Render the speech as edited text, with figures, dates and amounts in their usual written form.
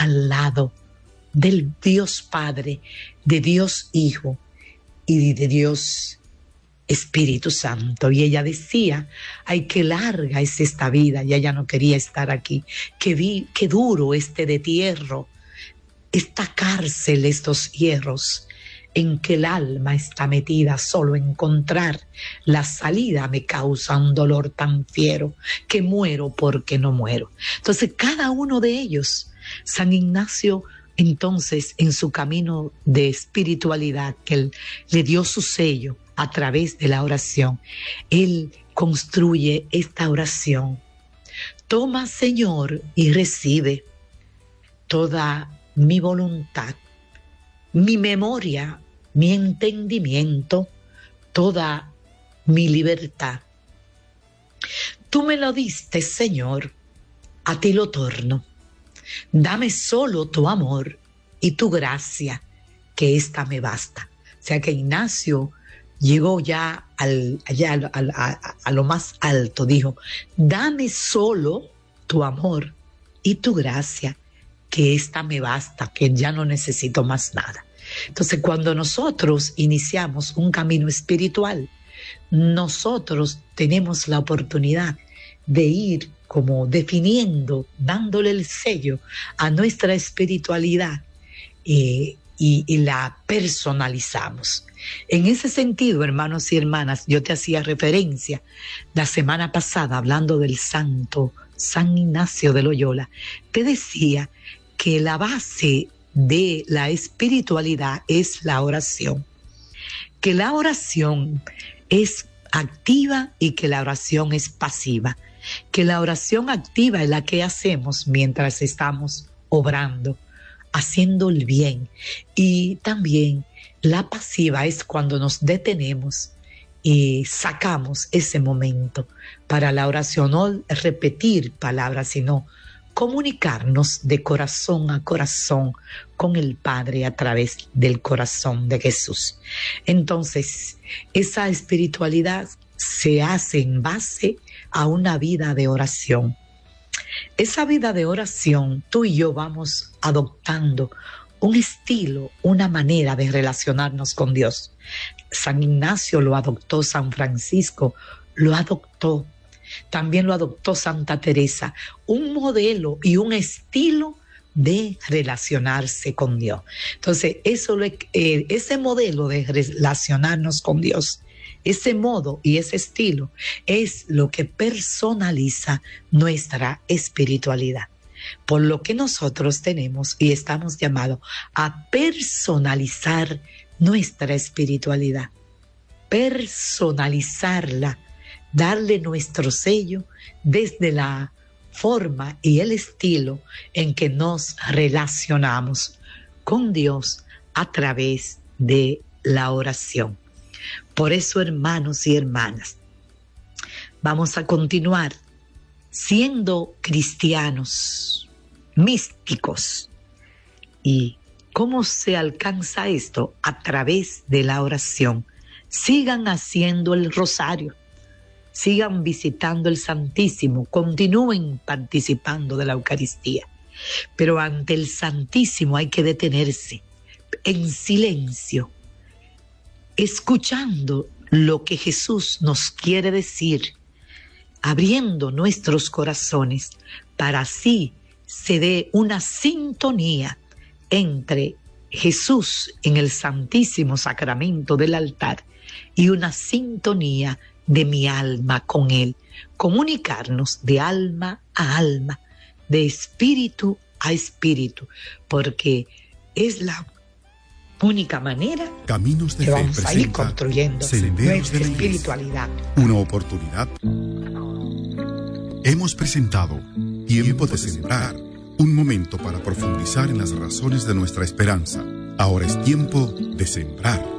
al lado del Dios Padre, de Dios Hijo y de Dios Espíritu Santo. Y ella decía, ay, qué larga es esta vida, y ella no quería estar aquí, qué duro este destierro, esta cárcel, estos hierros en que el alma está metida. Solo encontrar la salida me causa un dolor tan fiero que muero porque no muero. Entonces cada uno de ellos, San Ignacio, entonces en su camino de espiritualidad, que él le dio su sello a través de la oración, él construye esta oración: toma, Señor, y recibe toda mi voluntad, mi memoria, mi entendimiento, toda mi libertad. Tú me lo diste, Señor, a ti lo torno. Dame solo tu amor y tu gracia, que esta me basta. O sea que Ignacio llegó ya a lo más alto, dijo, dame solo tu amor y tu gracia, que esta me basta, que ya no necesito más nada. Entonces, cuando nosotros iniciamos un camino espiritual, nosotros tenemos la oportunidad de ir como definiendo, dándole el sello a nuestra espiritualidad y la personalizamos. En ese sentido, hermanos y hermanas, yo te hacía referencia la semana pasada hablando del santo San Ignacio de Loyola. Te decía que la base de la espiritualidad es la oración, que la oración es activa y que la oración es pasiva, que la oración activa es la que hacemos mientras estamos obrando, haciendo el bien, y también la pasiva es cuando nos detenemos y sacamos ese momento para la oración, no repetir palabras, sino comunicarnos de corazón a corazón con el Padre a través del corazón de Jesús. Entonces, esa espiritualidad se hace en base a una vida de oración. Esa vida de oración, tú y yo vamos adoptando un estilo, una manera de relacionarnos con Dios. San Ignacio lo adoptó, San Francisco lo adoptó, también lo adoptó Santa Teresa, un modelo y un estilo de relacionarse con Dios. Entonces, ese modelo de relacionarnos con Dios, ese modo y ese estilo es lo que personaliza nuestra espiritualidad. Por lo que nosotros tenemos y estamos llamados a personalizar nuestra espiritualidad, personalizarla, darle nuestro sello desde la forma y el estilo en que nos relacionamos con Dios a través de la oración. Por eso, hermanos y hermanas, vamos a continuar siendo cristianos místicos. ¿Y cómo se alcanza esto? A través de la oración. Sigan haciendo el rosario, sigan visitando el Santísimo, continúen participando de la Eucaristía. Pero ante el Santísimo hay que detenerse en silencio, escuchando lo que Jesús nos quiere decir, abriendo nuestros corazones para así se dé una sintonía entre Jesús en el Santísimo Sacramento del altar y una sintonía de mi alma con Él, comunicarnos de alma a alma, de espíritu a espíritu, porque es la única manera Caminos de que Fe vamos a ir presenta construyendo Senderos nuestra de la Iglesia. espiritualidad. Una oportunidad. Hemos presentado Tiempo de Sembrar, un momento para profundizar en las razones de nuestra esperanza. Ahora es tiempo de sembrar.